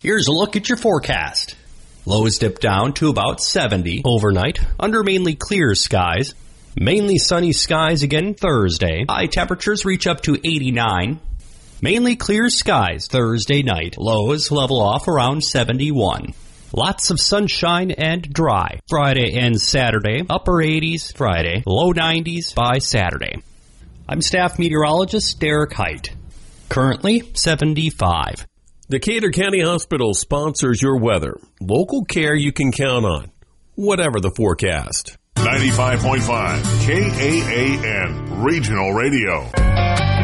Here's a look at your forecast. Lows dip down to about 70 overnight under mainly clear skies. Mainly sunny skies again Thursday. High temperatures reach up to 89. Mainly clear skies Thursday night. Lows level off around 71. Lots of sunshine and dry. Friday and Saturday. Upper 80s Friday. Low 90s by Saturday. I'm staff meteorologist Derek Height. Currently 75. Decatur County Hospital sponsors your weather. Local care you can count on, whatever the forecast. 95.5 KAAN Regional Radio.